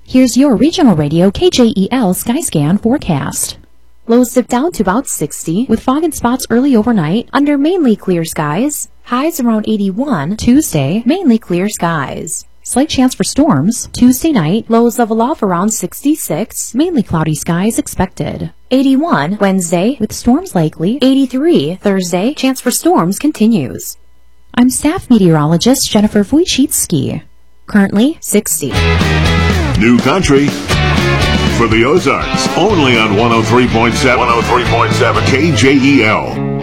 Here's your regional radio KJEL Skyscan forecast. Lows dip down to about 60, With fog and spots early overnight. under mainly clear skies. Highs around 81, Tuesday, mainly clear skies. slight chance for storms. Tuesday night, Lows level off around 66, mainly cloudy skies expected. 81 Wednesday, With storms likely. 83 Thursday. Chance for storms continues. I'm staff meteorologist Jennifer Wojcicki. Currently, 60. New country for the Ozarks, only on 103.7 KJEL.